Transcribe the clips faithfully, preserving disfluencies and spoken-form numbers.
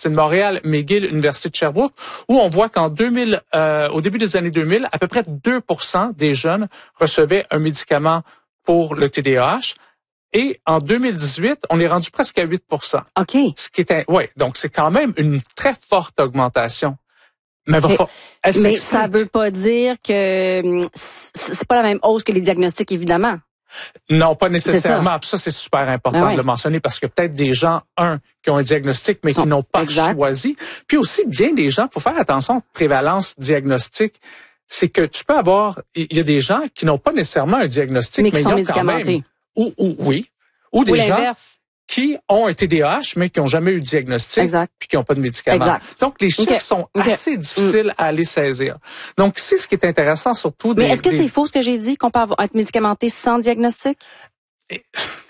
Université de Montréal, McGill, Université de Sherbrooke, où on voit qu'en deux mille, euh, au début des années deux mille, à peu près deux pour cent des jeunes recevaient un médicament pour le T D A H. Et en deux mille dix-huit, on est rendu presque à huit pour cent. OK. Ce qui était, ouais, donc c'est quand même une très forte augmentation. Mais, Okay. va, Mais ça veut pas dire que c'est pas la même hausse que les diagnostics, évidemment. Non, pas nécessairement. Ça. ça, c'est super important ah ouais. de le mentionner parce que peut-être des gens, un, qui ont un diagnostic, mais qui n'ont pas exact. choisi. Puis aussi, bien des gens, pour faire attention à prévalence diagnostique, c'est que tu peux avoir, il y a des gens qui n'ont pas nécessairement un diagnostic, mais qui mais sont ils ont médicamentés. Quand même, ou, ou, oui. Ou des ou gens qui ont un T D A H, mais qui n'ont jamais eu de diagnostic, exact. puis qui n'ont pas de médicaments. Exact. Donc, les chiffres okay. sont okay. assez difficiles mm. à aller saisir. Donc, c'est ce qui est intéressant, surtout... Mais des, est-ce que des... c'est faux ce que j'ai dit, qu'on peut avoir, être médicamenté sans diagnostic? Et...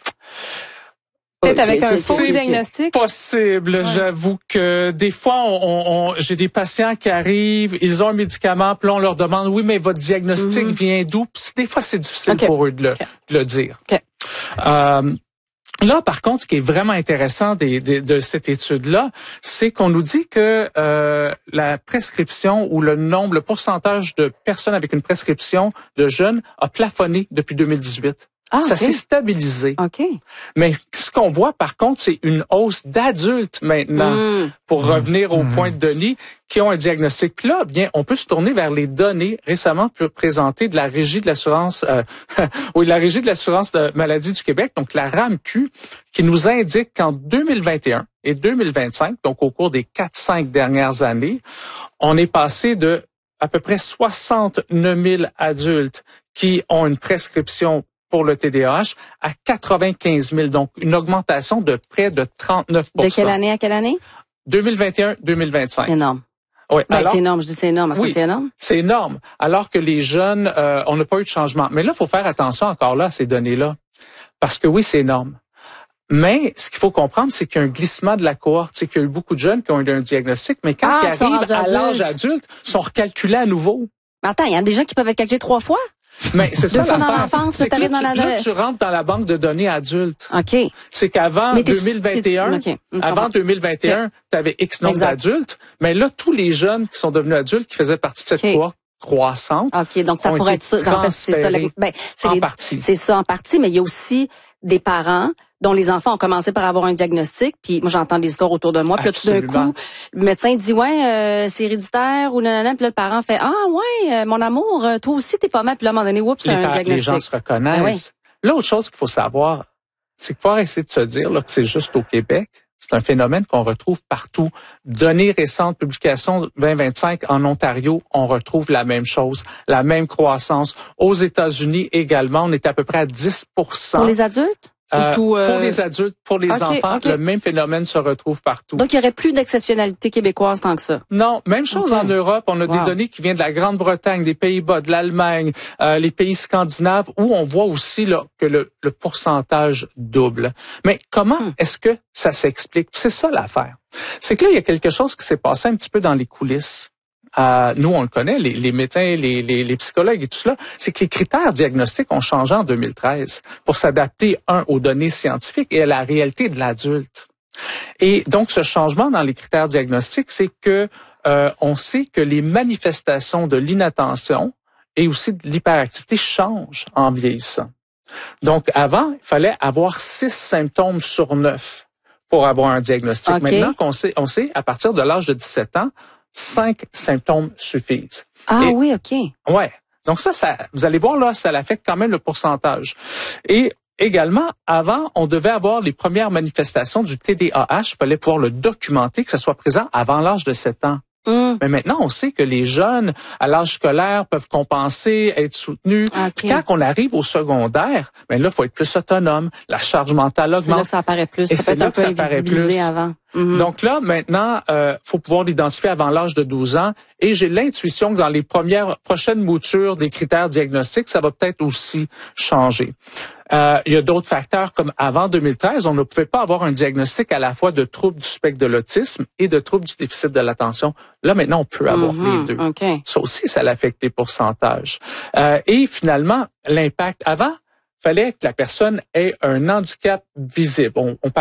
Peut-être avec un faux diagnostic? Possible. Ouais. J'avoue que des fois, on, on, on, j'ai des patients qui arrivent, ils ont un médicament, puis là, on leur demande, oui, mais votre diagnostic mm-hmm. vient d'où? Puis des fois, c'est difficile okay. pour eux de le, okay. de le dire. Okay. Euh, Là, par contre, ce qui est vraiment intéressant des, des, de cette étude-là, c'est qu'on nous dit que euh, la prescription ou le nombre, le pourcentage de personnes avec une prescription de jeunes a plafonné depuis deux mille dix-huit. Ah, ça okay. s'est stabilisé. OK. Mais ce qu'on voit, par contre, c'est une hausse d'adultes maintenant, mm. pour revenir au mm. point de Denis, qui ont un diagnostic. Puis là, bien, on peut se tourner vers les données récemment présentées de la Régie de l'assurance, euh, oui, la Régie de l'assurance de maladie du Québec, donc la R A M Q, qui nous indique qu'en deux mille vingt et un et deux mille vingt-cinq, donc au cours des quatre cinq dernières années, on est passé de à peu près soixante-neuf mille adultes qui ont une prescription pour le T D A H à quatre-vingt-quinze mille, donc une augmentation de près de trente-neuf pour cent. De quelle année à quelle année? deux mille vingt et un deux mille vingt-cinq. C'est énorme. Oui, ben, alors, c'est énorme, je dis c'est énorme. Est-ce oui, que c'est énorme? C'est énorme. Alors que les jeunes, euh, on n'a pas eu de changement. Mais là, il faut faire attention encore là à ces données-là. Parce que oui, c'est énorme. Mais ce qu'il faut comprendre, c'est qu'il y a un glissement de la cohorte. C'est qu'il y a eu beaucoup de jeunes qui ont eu un diagnostic, mais quand ah, ils arrivent à l'âge adulte, sont recalculés à nouveau. Mais attends, il y a des gens qui peuvent être calculés trois fois? Mais c'est ça l'affaire. l'enfance, c'est que là, tu, là, tu rentres dans la banque de données adultes. OK. C'est qu'avant deux mille vingt et un, okay. avant deux mille vingt et un, okay. tu avais X nombre d'adultes, mais là, tous les jeunes qui sont devenus adultes, qui faisaient partie de cette okay. cohorte croissante, OK, donc ça pourrait être ça. En fait, c'est ça. La, ben, c'est en les, partie. C'est ça en partie, mais il y a aussi des parents dont les enfants ont commencé par avoir un diagnostic, puis moi j'entends des histoires autour de moi, puis là tout d'un coup le médecin dit ouais euh, c'est héréditaire ou nanana, puis là le parent fait ah ouais euh, mon amour euh, toi aussi t'es pas mal, puis là à un moment donné oups c'est un diagnostic. Les gens se reconnaissent. Ben oui. L'autre chose qu'il faut savoir, c'est qu'il faut essayer de se dire là que c'est juste au Québec. C'est un phénomène qu'on retrouve partout. Données récentes, publications vingt vingt-cinq en Ontario, on retrouve la même chose, la même croissance. Aux États-Unis également, on est à peu près à dix pour cent. Pour les adultes? Euh, tout, euh... Pour les adultes, pour les okay, enfants, okay. le même phénomène se retrouve partout. Donc, il n'y aurait plus d'exceptionnalité québécoise tant que ça? Non, même chose okay. en Europe. On a wow. des données qui viennent de la Grande-Bretagne, des Pays-Bas, de l'Allemagne, euh, les pays scandinaves, où on voit aussi là, que le, le pourcentage double. Mais comment hmm. est-ce que ça s'explique? C'est ça l'affaire. C'est que là, il y a quelque chose qui s'est passé un petit peu dans les coulisses. Euh, nous, on le connaît, les, les médecins, les, les, les psychologues et tout cela, c'est que les critères diagnostiques ont changé en deux mille treize pour s'adapter, un, aux données scientifiques et à la réalité de l'adulte. Et donc, ce changement dans les critères diagnostiques, c'est que euh, on sait que les manifestations de l'inattention et aussi de l'hyperactivité changent en vieillissant. Donc, avant, il fallait avoir six symptômes sur neuf pour avoir un diagnostic. Okay. Maintenant qu'on sait, on sait, à partir de l'âge de dix-sept ans, cinq symptômes suffisent. Ah et, oui, OK. Ouais. Donc ça, ça, vous allez voir là, ça affecte quand même le pourcentage. Et également, avant, on devait avoir les premières manifestations du T D A H. Il fallait pouvoir le documenter, que ça soit présent avant l'âge de sept ans. Mm. Mais maintenant, on sait que les jeunes, à l'âge scolaire, peuvent compenser, être soutenus. Okay. Puis quand on arrive au secondaire, ben là, il faut être plus autonome. La charge mentale augmente. C'est là que ça apparaît plus. Et ça peut être un peu invisibilisé avant. Mm-hmm. Donc là, maintenant, euh, faut pouvoir l'identifier avant l'âge de douze ans. Et j'ai l'intuition que dans les premières prochaines moutures des critères diagnostiques, ça va peut-être aussi changer. Euh, il y a d'autres facteurs comme avant deux mille treize, on ne pouvait pas avoir un diagnostic à la fois de troubles du spectre de l'autisme et de troubles du déficit de l'attention. Là, maintenant, on peut avoir mm-hmm. les deux. Okay. Ça aussi, ça l'affecte les pourcentages. Euh, et finalement, l'impact. Avant, fallait que la personne ait un handicap visible. On, on parlait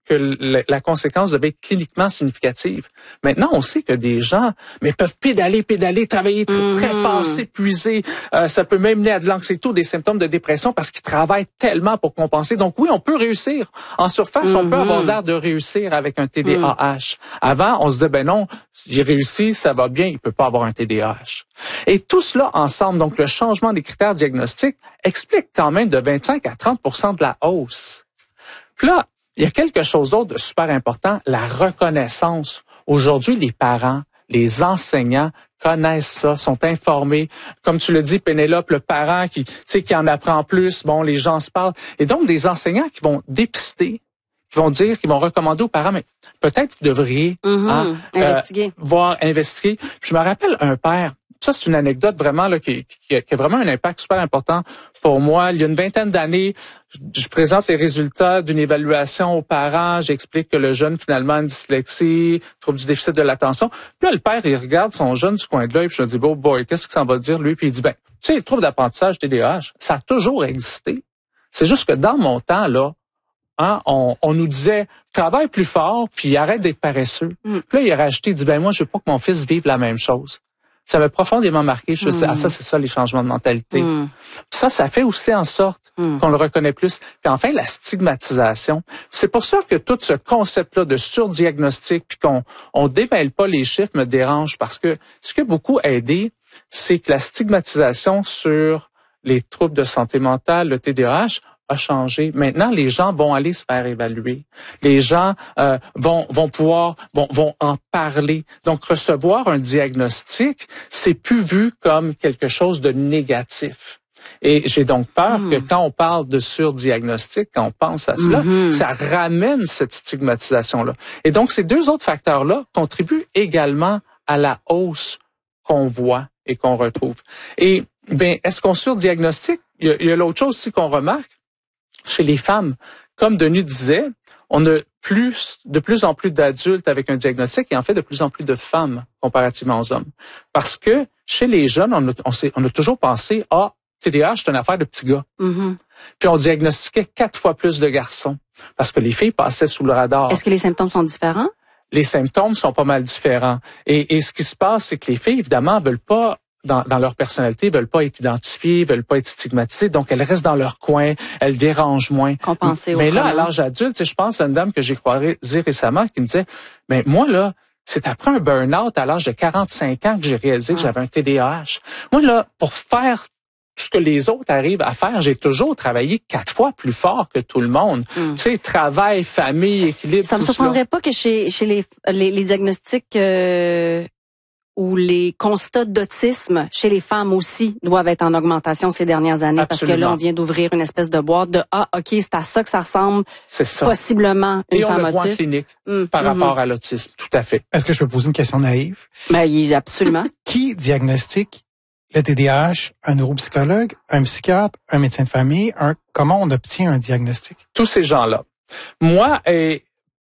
que le, la conséquence devait être cliniquement significative. Maintenant, on sait que des gens mais peuvent pédaler, pédaler, travailler très, mm-hmm. très fort, s'épuiser. Euh, ça peut même mener à de l'anxiété ou des symptômes de dépression parce qu'ils travaillent tellement pour compenser. Donc oui, on peut réussir. En surface, mm-hmm. on peut avoir l'air de réussir avec un T D A H. Mm-hmm. Avant, on se disait, ben non, j'ai réussi, ça va bien, il peut pas avoir un T D A H. Et tout cela ensemble, donc le changement des critères diagnostiques, explique quand même de vingt-cinq à trente pour cent de la hausse. Puis là, il y a quelque chose d'autre de super important, la reconnaissance. Aujourd'hui, les parents, les enseignants connaissent ça, sont informés. Comme tu le dis, Pénélope, le parent qui, tu sais, qui en apprend plus, bon, les gens se parlent. Et donc, des enseignants qui vont dépister, qui vont dire, qui vont recommander aux parents, mais peut-être vous devriez mm-hmm. hein, investiguer. Euh, voir, investiguer. Puis je me rappelle un père, ça c'est une anecdote vraiment là qui, qui, qui a vraiment un impact super important pour moi. Il y a une vingtaine d'années, je, je présente les résultats d'une évaluation aux parents. J'explique que le jeune finalement a une dyslexie, trouble du déficit de l'attention. Puis là, le père, il regarde son jeune du coin de l'œil, puis je me dis, oh boy, qu'est-ce que ça va dire lui? Puis il dit, ben, tu sais, le trouble d'apprentissage T D A H, ça a toujours existé. C'est juste que dans mon temps, là, hein, on, on nous disait, travaille plus fort, puis arrête d'être paresseux. Mm. Puis là, il a rajouté, il dit, ben moi, je veux pas que mon fils vive la même chose. Ça m'a profondément marqué. Je me suis dit, ah, ça, c'est ça, les changements de mentalité. Mm. Puis ça, ça fait aussi en sorte mm. qu'on le reconnaît plus. Puis enfin, la stigmatisation. C'est pour ça que tout ce concept-là de surdiagnostic, puis qu'on on démêle pas les chiffres, me dérange, parce que ce qui a beaucoup aidé, c'est que la stigmatisation sur les troubles de santé mentale, le T D A H, a changé. Maintenant, les gens vont aller se faire évaluer. Les gens euh, vont vont pouvoir vont vont en parler. Donc recevoir un diagnostic, c'est plus vu comme quelque chose de négatif. Et j'ai donc peur mmh. que quand on parle de surdiagnostic, quand on pense à cela, mmh. ça ramène cette stigmatisation-là. Et donc ces deux autres facteurs-là contribuent également à la hausse qu'on voit et qu'on retrouve. Et ben est-ce qu'on surdiagnostique? Il y a, il y a l'autre chose aussi qu'on remarque. Chez les femmes, comme Denis disait, on a plus, de plus en plus d'adultes avec un diagnostic et en fait de plus en plus de femmes comparativement aux hommes. Parce que chez les jeunes, on a, on s'est, on a toujours pensé, ah, T D A H, c'est une affaire de petits gars. Mm-hmm. Puis on diagnostiquait quatre fois plus de garçons parce que les filles passaient sous le radar. Est-ce que les symptômes sont différents? Les symptômes sont pas mal différents. Et, et ce qui se passe, c'est que les filles, évidemment, veulent pas Dans, dans leur personnalité, veulent pas être identifiées, veulent pas être stigmatisées, donc elles restent dans leur coin, elles dérangent moins. Compenser Mais autrement. là, à l'âge adulte, je pense à une dame que j'ai croisée récemment qui me disait, mais moi là, c'est après un burn-out à l'âge de quarante-cinq ans que j'ai réalisé ah. que j'avais un T D A H. Moi là, pour faire ce que les autres arrivent à faire, j'ai toujours travaillé quatre fois plus fort que tout le monde. Mm. Tu sais, travail, famille, équilibre, ça me surprendrait cela. Pas que chez chez les les, les diagnostics euh... où les constats d'autisme chez les femmes aussi doivent être en augmentation ces dernières années. Absolument. Parce que là, on vient d'ouvrir une espèce de boîte de « Ah, OK, c'est à ça que ça ressemble c'est ça. Possiblement une Et femme on le voit autiste. en clinique mmh. par mmh. rapport à l'autisme, tout à fait. Est-ce que je peux poser une question naïve? Ben, absolument. Qui diagnostique le T D A H? Un neuropsychologue, un psychiatre, un médecin de famille? Un, comment on obtient un diagnostic? Tous ces gens-là. Moi, et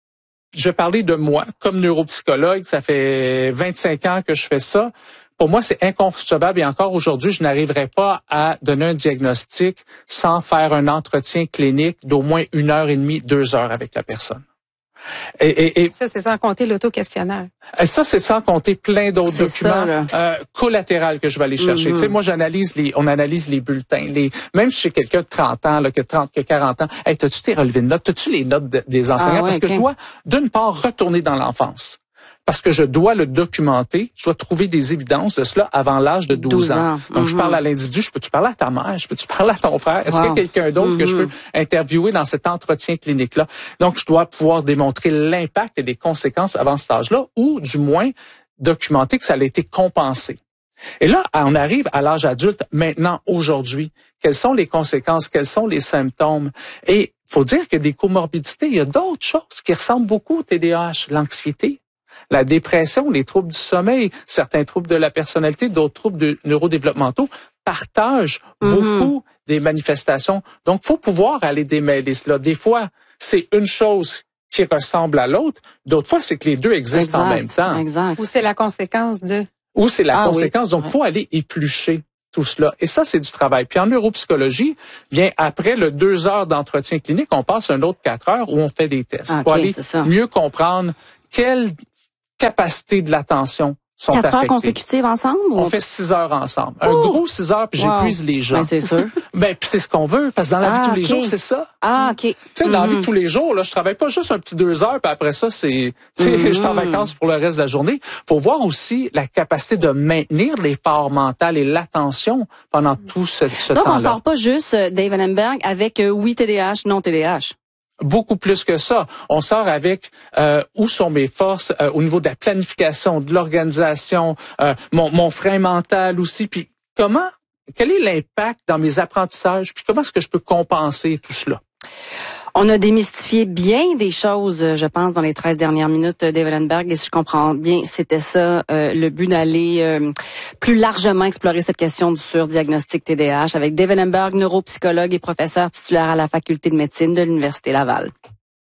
je vais parler de moi comme neuropsychologue. Ça fait vingt-cinq ans que je fais ça. Pour moi, c'est inconcevable et encore aujourd'hui, je n'arriverai pas à donner un diagnostic sans faire un entretien clinique d'au moins une heure et demie, deux heures avec la personne. Et, et, et ça, c'est sans compter l'auto-questionnaire. Ça, c'est sans compter plein d'autres c'est documents euh, collatéraux que je vais aller chercher. Mm-hmm. Tu sais, moi, j'analyse les, on analyse les bulletins. Les, même chez quelqu'un de trente ans, là, que trente, que quarante ans, hey, t'as-tu tes relevés de notes? T'as-tu les notes de, des enseignants? Ah, ouais, Parce okay. que je dois, d'une part, retourner dans l'enfance. Parce que je dois le documenter, je dois trouver des évidences de cela avant l'âge de douze, douze ans. ans. Donc, mm-hmm. je parle à l'individu, je peux-tu parler à ta mère, je peux-tu parler à ton frère? Est-ce wow. qu'il y a quelqu'un d'autre mm-hmm. que je peux interviewer dans cet entretien clinique-là? Donc, je dois pouvoir démontrer l'impact et les conséquences avant cet âge-là, ou du moins documenter que ça a été compensé. Et là, on arrive à l'âge adulte, maintenant, aujourd'hui. Quelles sont les conséquences? Quels sont les symptômes? Et il faut dire que des comorbidités, il y a d'autres choses qui ressemblent beaucoup au T D A H. L'anxiété, la dépression, les troubles du sommeil, certains troubles de la personnalité, d'autres troubles de neurodéveloppementaux partagent mm-hmm. beaucoup des manifestations. Donc, il faut pouvoir aller démêler cela. Des fois, c'est une chose qui ressemble à l'autre. D'autres fois, c'est que les deux existent exact, en même temps. Exact. Ou c'est la conséquence de... Ou c'est la ah, conséquence. oui. Donc, il faut aller éplucher. tout cela. Et ça, c'est du travail. Puis en neuropsychologie, bien après le deux heures d'entretien clinique, on passe un autre quatre heures où on fait des tests okay, pour aller mieux comprendre quelle capacité de l'attention sont Quatre affectées. heures consécutives ensemble? Ou... On fait six heures ensemble. Un oh! gros six heures, puis wow. j'épuise les gens. Ben, c'est sûr. Ben, puis c'est ce qu'on veut, parce que dans la ah, vie de tous les okay. jours, c'est ça. Ah, OK. Tu sais, dans mm-hmm. la vie de tous les jours, là, je travaille pas juste un petit deux heures, puis après ça, c'est, tu sais, mm-hmm. je suis en vacances pour le reste de la journée. Faut voir aussi la capacité de maintenir l'effort mental et l'attention pendant tout ce, ce Donc, temps-là. Donc, on sort pas juste Dave Ellenberg avec euh, oui T D A H, non T D A H. Beaucoup plus que ça. On sort avec euh, où sont mes forces euh, au niveau de la planification, de l'organisation, euh, mon, mon frein mental aussi. Puis comment, quel est l'impact dans mes apprentissages? Puis comment est-ce que je peux compenser tout cela? On a démystifié bien des choses, je pense, dans les treize dernières minutes, Dave Ellenberg. Et si je comprends bien, c'était ça euh, le but d'aller euh, plus largement explorer cette question du surdiagnostic T D A H avec Dave Ellenberg, neuropsychologue et professeur titulaire à la Faculté de médecine de l'Université Laval.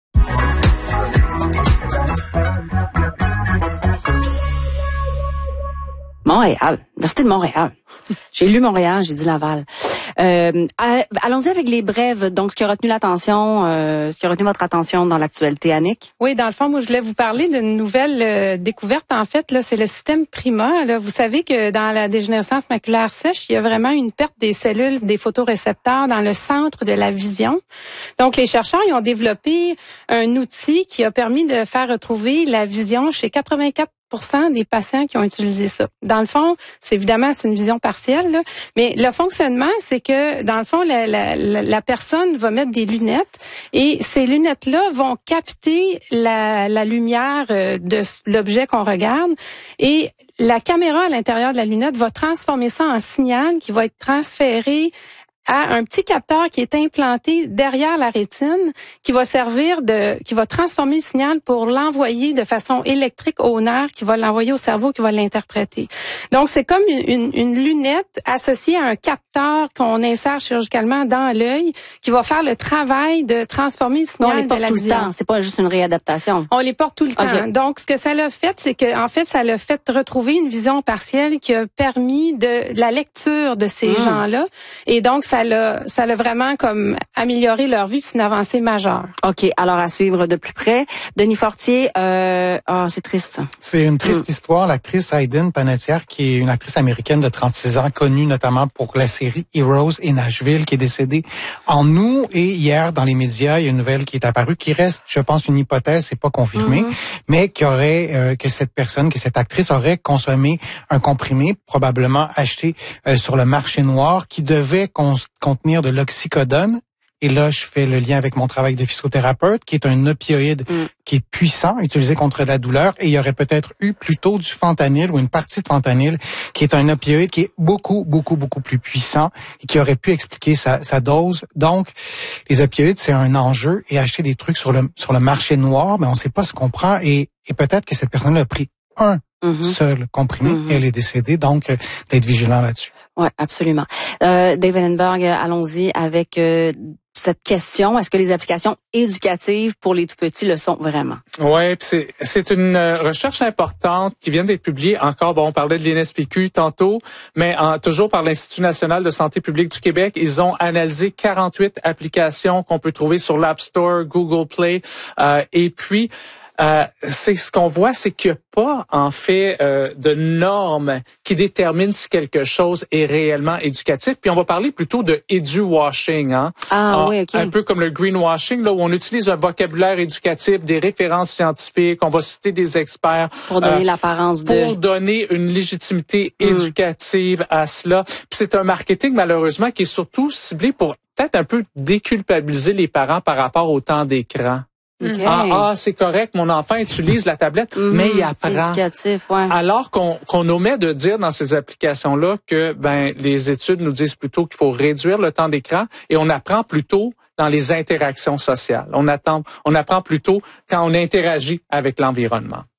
Montréal, Université de Montréal. J'ai lu Montréal, j'ai dit Laval. Euh, allons-y avec les brèves. Donc, ce qui a retenu l'attention, euh, ce qui a retenu votre attention dans l'actualité, Annick? Oui, dans le fond, moi, je voulais vous parler d'une nouvelle euh, découverte. En fait, là, c'est le système PRIMA. Là, vous savez que dans la dégénérescence maculaire sèche, il y a vraiment une perte des cellules, des photorécepteurs dans le centre de la vision. Donc, les chercheurs, ils ont développé un outil qui a permis de faire retrouver la vision chez quatre-vingt-quatre pour cent des patients qui ont utilisé ça. Dans le fond, c'est évidemment c'est une vision partielle, là, mais le fonctionnement, c'est que dans le fond, la, la, la personne va mettre des lunettes et ces lunettes-là vont capter la, la lumière de l'objet qu'on regarde et la caméra à l'intérieur de la lunette va transformer ça en signal qui va être transféré à un petit capteur qui est implanté derrière la rétine, qui va servir de, qui va transformer le signal pour l'envoyer de façon électrique au nerf, qui va l'envoyer au cerveau, qui va l'interpréter. Donc, c'est comme une, une, une lunette associée à un capteur qu'on insère chirurgicalement dans l'œil, qui va faire le travail de transformer le signal on les porte de la tout vision. Le temps. C'est pas juste une réadaptation. On les porte tout le okay. temps. Donc, ce que ça l'a fait, c'est que, en fait, ça l'a fait retrouver une vision partielle qui a permis de la lecture de ces mmh. gens-là. Et donc, ça Ça l'a, ça l'a vraiment comme amélioré leur vie, c'est une avancée majeure. OK, alors à suivre de plus près. Denis Fortier, euh, oh, c'est triste. C'est une triste mm. histoire. L'actrice Hayden Panettiere, qui est une actrice américaine de trente-six ans, connue notamment pour la série Heroes et Nashville, qui est décédée en août. Et hier, dans les médias, il y a une nouvelle qui est apparue, qui reste, je pense, une hypothèse, c'est pas confirmé, mm. mais qui aurait, euh, que cette personne, que cette actrice aurait consommé un comprimé, probablement acheté euh, sur le marché noir, qui devait cons- contenir de l'oxycodone. Et là, je fais le lien avec mon travail de physiothérapeute, qui est un opioïde mm. qui est puissant, utilisé contre la douleur. Et il y aurait peut-être eu plutôt du fentanyl ou une partie de fentanyl, qui est un opioïde qui est beaucoup, beaucoup, beaucoup plus puissant et qui aurait pu expliquer sa, sa dose. Donc, les opioïdes, c'est un enjeu. Et acheter des trucs sur le sur le marché noir, mais on ne sait pas ce qu'on prend. Et, et peut-être que cette personne a pris un mm-hmm. seul comprimé mm-hmm. et elle est décédée. Donc, euh, d'être vigilant là-dessus. Oui, absolument. Euh, Dave Ellenberg, allons-y avec euh, cette question. Est-ce que les applications éducatives pour les tout-petits le sont vraiment? Oui, c'est, c'est une recherche importante qui vient d'être publiée encore. Bon, on parlait de l'I N S P Q tantôt, mais en, toujours par l'Institut national de santé publique du Québec. Ils ont analysé quarante-huit applications qu'on peut trouver sur l'App Store, Google Play, euh, et puis Euh, c'est ce qu'on voit, c'est qu'il n'y a pas en fait euh, de normes qui déterminent si quelque chose est réellement éducatif. Puis on va parler plutôt de edu-washing, hein. Ah euh, oui, ok. Un peu comme le greenwashing, là où on utilise un vocabulaire éducatif, des références scientifiques, on va citer des experts pour donner euh, l'apparence de pour donner une légitimité éducative mm. à cela. Puis c'est un marketing malheureusement qui est surtout ciblé pour peut-être un peu déculpabiliser les parents par rapport au temps d'écran. Okay. Ah, ah, c'est correct, mon enfant utilise la tablette, mmh, mais il apprend. C'est éducatif, ouais. Alors qu'on, qu'on omet de dire dans ces applications-là que ben les études nous disent plutôt qu'il faut réduire le temps d'écran et on apprend plutôt dans les interactions sociales. On attend, on apprend plutôt quand on interagit avec l'environnement.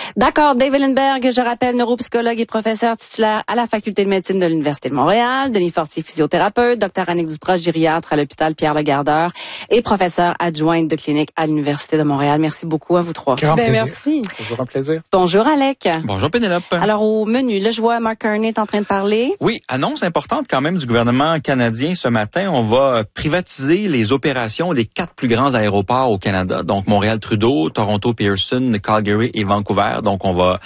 D'accord. Dave Ellenberg, je rappelle, neuropsychologue et professeur titulaire à la Faculté de médecine de l'Université de Montréal. Denis Fortier, physiothérapeute. Docteur Annick Dupras, gériatre à l'hôpital Pierre-Legardeur et professeur adjointe de clinique à l'Université de Montréal. Merci beaucoup à vous trois. Grand ben, plaisir. Merci. Toujours un plaisir. Bonjour Alec. Bonjour Pénélope. Alors au menu, là je vois Mark Carney est en train de parler. Oui, annonce importante quand même du gouvernement canadien ce matin. On va privatiser les opérations des quatre plus grands aéroports au Canada. Donc Montréal-Trudeau, Toronto-Pearson, Calgary et Vancouver. Donc on va